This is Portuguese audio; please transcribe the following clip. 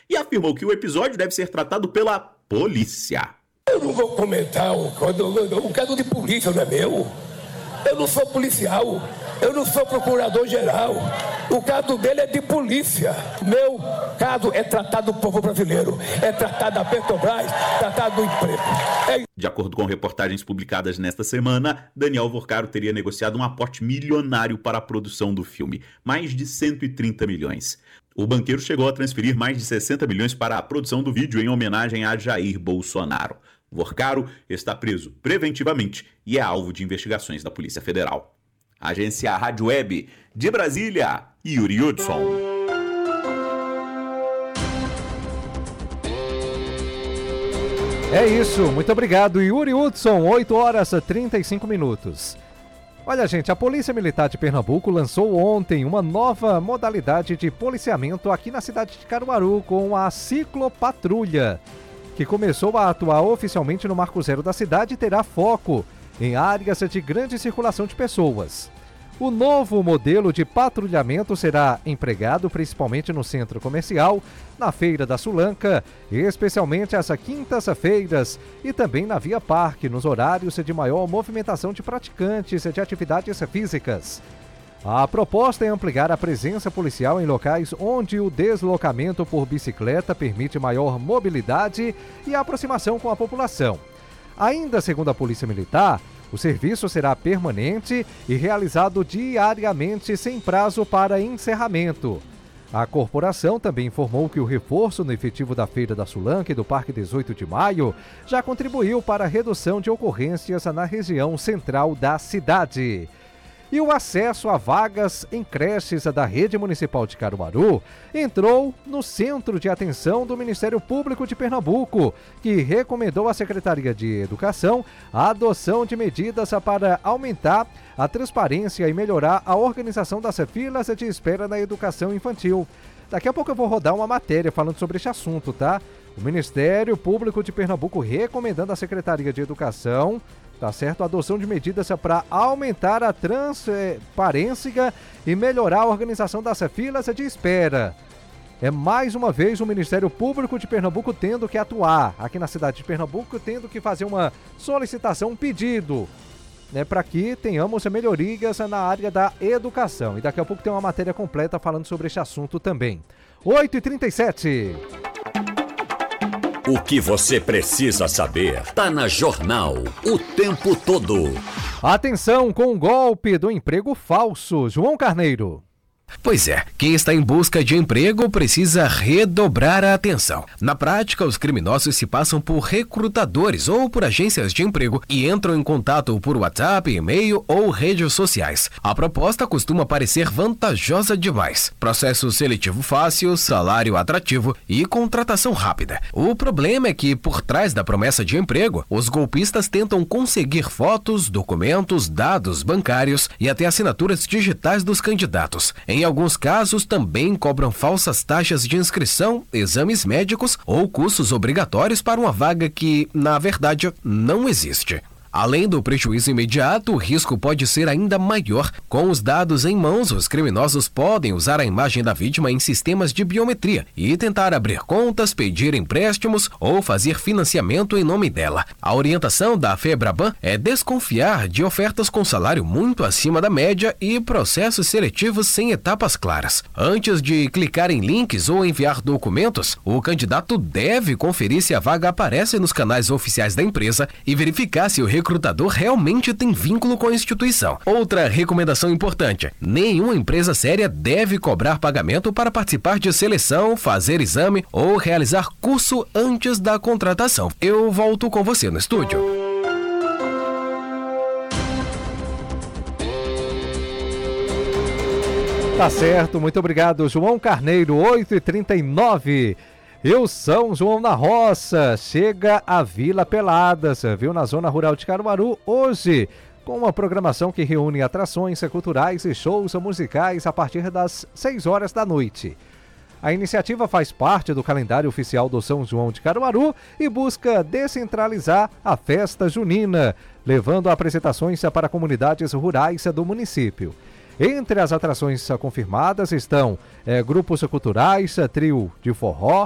e afirmou que o episódio deve ser tratado pela polícia. Eu não vou comentar o caso de polícia, não é meu. Eu não sou policial, eu não sou procurador-geral. O caso dele é de polícia. Meu caso é tratado do povo brasileiro, é tratado da Petrobras, tratado do emprego. De acordo com reportagens publicadas nesta semana, Daniel Vorcaro teria negociado um aporte milionário para a produção do filme, mais de 130 milhões. O banqueiro chegou a transferir mais de 60 milhões para a produção do vídeo em homenagem a Jair Bolsonaro. Vorcaro está preso preventivamente e é alvo de investigações da Polícia Federal. Agência Rádio Web de Brasília, Yuri Hudson. É isso, muito obrigado, Yuri Hudson, 8h35. Olha, gente, a Polícia Militar de Pernambuco lançou ontem uma nova modalidade de policiamento aqui na cidade de Caruaru com a ciclopatrulha, que começou a atuar oficialmente no Marco Zero da cidade e terá foco em áreas de grande circulação de pessoas. O novo modelo de patrulhamento será empregado principalmente no centro comercial, na Feira da Sulanca, especialmente às quintas-feiras, e também na Via Parque, nos horários de maior movimentação de praticantes de atividades físicas. A proposta é ampliar a presença policial em locais onde o deslocamento por bicicleta permite maior mobilidade e aproximação com a população. Ainda segundo a Polícia Militar, o serviço será permanente e realizado diariamente sem prazo para encerramento. A corporação também informou que o reforço no efetivo da Feira da Sulanca e do Parque 18 de Maio já contribuiu para a redução de ocorrências na região central da cidade. E o acesso a vagas em creches da Rede Municipal de Caruaru entrou no centro de atenção do Ministério Público de Pernambuco, que recomendou à Secretaria de Educação a adoção de medidas para aumentar a transparência e melhorar a organização das filas de espera na educação infantil. Daqui a pouco eu vou rodar uma matéria falando sobre esse assunto, tá? O Ministério Público de Pernambuco recomendando à Secretaria de Educação, tá certo, a adoção de medidas para aumentar a transparência e melhorar a organização das filas de espera. É mais uma vez o Ministério Público de Pernambuco tendo que atuar aqui na cidade de Pernambuco, tendo que fazer uma solicitação, um pedido, né, para que tenhamos melhorias na área da educação. E daqui a pouco tem uma matéria completa falando sobre esse assunto também. 8h37. O que você precisa saber tá na Jornal o tempo todo. Atenção com o golpe do emprego falso. João Carneiro. Pois é, quem está em busca de emprego precisa redobrar a atenção. Na prática, os criminosos se passam por recrutadores ou por agências de emprego e entram em contato por WhatsApp, e-mail ou redes sociais. A proposta costuma parecer vantajosa demais. Processo seletivo fácil, salário atrativo e contratação rápida. O problema é que, por trás da promessa de emprego, os golpistas tentam conseguir fotos, documentos, dados bancários e até assinaturas digitais dos candidatos. Em alguns casos, também cobram falsas taxas de inscrição, exames médicos ou cursos obrigatórios para uma vaga que, na verdade, não existe. Além do prejuízo imediato, o risco pode ser ainda maior. Com os dados em mãos, os criminosos podem usar a imagem da vítima em sistemas de biometria e tentar abrir contas, pedir empréstimos ou fazer financiamento em nome dela. A orientação da FEBRABAN é desconfiar de ofertas com salário muito acima da média e processos seletivos sem etapas claras. Antes de clicar em links ou enviar documentos, o candidato deve conferir se a vaga aparece nos canais oficiais da empresa e verificar se o recrutador realmente tem vínculo com a instituição. Outra recomendação importante: nenhuma empresa séria deve cobrar pagamento para participar de seleção, fazer exame ou realizar curso antes da contratação. Eu volto com você no estúdio. Tá certo, muito obrigado, João Carneiro, 8h39. Eu São João na Roça chega à Vila Peladas, viu, na zona rural de Caruaru, hoje, com uma programação que reúne atrações culturais e shows musicais a partir das 6 horas da noite. A iniciativa faz parte do calendário oficial do São João de Caruaru e busca descentralizar a festa junina, levando apresentações para comunidades rurais do município. Entre as atrações confirmadas estão grupos culturais, trio de forró,